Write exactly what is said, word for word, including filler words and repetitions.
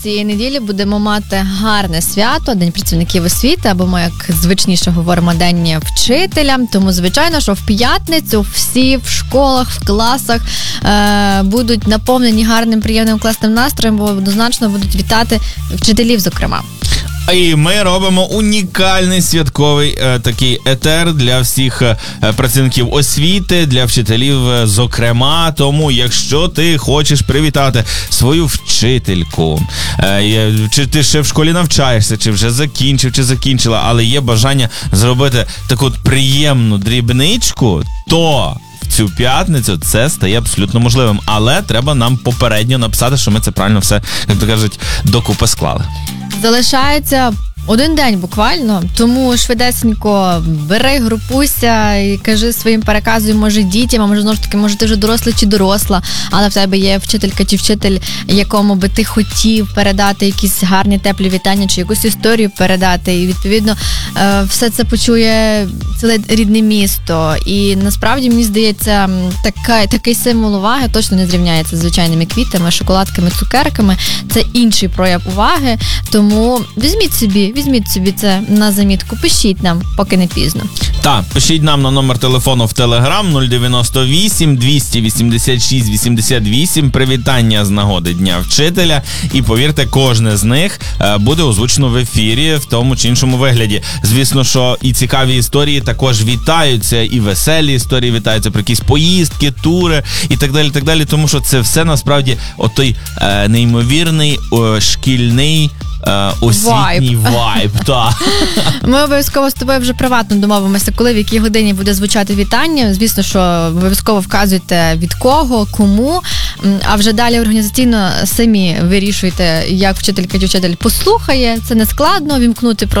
Цієї неділі будемо мати гарне свято, День працівників освіти, або ми, як звичніше говоримо, День вчителя. Тому, звичайно, що в п'ятницю всі в школах, в класах е- будуть наповнені гарним, приємним класним настроєм, бо однозначно будуть вітати вчителів, зокрема. І ми робимо унікальний святковий е, такий етер для всіх е, працівників освіти, для вчителів, е, зокрема. Тому, якщо ти хочеш привітати свою вчительку, е, чи ти ще в школі навчаєшся, чи вже закінчив, чи закінчила, але є бажання зробити таку от приємну дрібничку, то в цю п'ятницю це стає абсолютно можливим. Але треба нам попередньо написати, що ми це правильно все, як то кажуть, докупи склали. Залишається один день буквально, тому швидесенько бери, групуйся і кажи своїм, переказуй, може, дітям, а може, знову ж таки, може, ти вже дорослий чи доросла, але в тебе є вчителька чи вчитель, якому би ти хотів передати якісь гарні, теплі вітання чи якусь історію передати. І, відповідно, все це почує ціле рідне місто. І, насправді, мені здається, така, такий символ уваги точно не зрівняється з звичайними квітами, шоколадками, цукерками. Це інший прояв уваги, тому візьміть собі, Візьміть собі це на замітку, пишіть нам, поки не пізно. Так, пишіть нам на номер телефону в Телеграм нуль дев'яносто вісім двісті вісімдесят шість вісімдесят вісім. Привітання з нагоди Дня вчителя. І повірте, кожне з них буде озвучено в ефірі в тому чи іншому вигляді. Звісно, що і цікаві історії також вітаються, і веселі історії вітаються про якісь поїздки, тури і так далі, так далі. Тому що це все насправді отой е, неймовірний е, шкільний Uh, освітній вайб, вайб та. Ми обов'язково з тобою вже приватно домовимося, коли, в якій годині буде звучати вітання. Звісно, що обов'язково вказуйте від кого, кому, а вже далі організаційно самі вирішуйте, як вчителька чи вчитель послухає. Це не складно, вімкнути